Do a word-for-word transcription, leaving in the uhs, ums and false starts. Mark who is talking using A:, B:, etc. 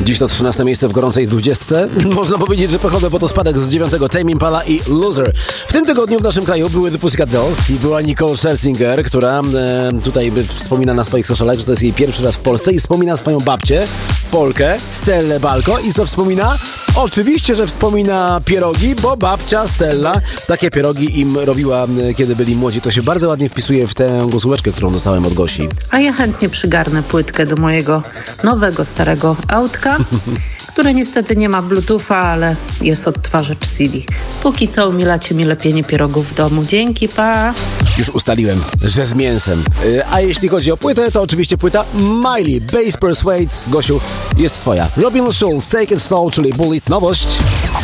A: Dziś to trzynaste miejsce w gorącej dwudziestce. Można powiedzieć, że pechowe, bo to spadek z dziewiątego. Tame Impala i Loser. W tym tygodniu w naszym kraju były The Pussycat Dolls i była Nicole Scherzinger, która e, tutaj wspomina na swoich socialach, że to jest jej pierwszy raz w Polsce i wspomina swoją babcię, Polkę, Stellę Balko. I co wspomina? Oczywiście, że wspomina pierogi, bo babcia Stella takie pierogi im robiła, kiedy byli młodzi. To się bardzo ładnie wpisuje w tę głosóweczkę, którą dostałem od Gosi.
B: A ja chętnie przygarnę płytkę do mojego nowego, starego autka, które niestety nie ma bluetootha, ale jest odtwarzacz C D. Póki co umilacie mi lepienie pierogów w domu. Dzięki, pa!
A: Już ustaliłem, że z mięsem. A jeśli chodzi o płytę, to oczywiście płyta Miley, Bass Persuades. Gosiu, jest twoja. Robin Schulz, Take It Slow, czyli Bullet, nowość.